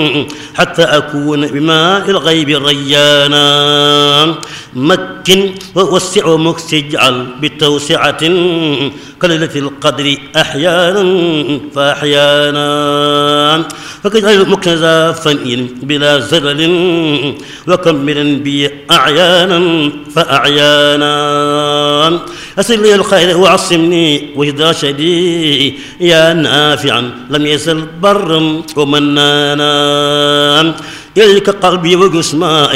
حتى أكون بماء الغيب ريانا مكن ووسع مكس اجعل بتوسعة كليلة القدر أحيانا فأحيانا فكجعل مكنزا فنئ بلا زلل وكملا بي أعيانا فأعيانا أسر لي الخير وعصمني وإذا شدي يا نافعا لم يزل برا ومنانا إليك قلبي وجسمي